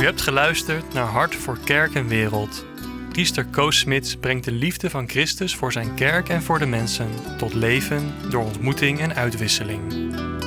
U hebt geluisterd naar Hart voor Kerk en Wereld. Priester Koos Smits brengt de liefde van Christus voor zijn kerk en voor de mensen tot leven door ontmoeting en uitwisseling.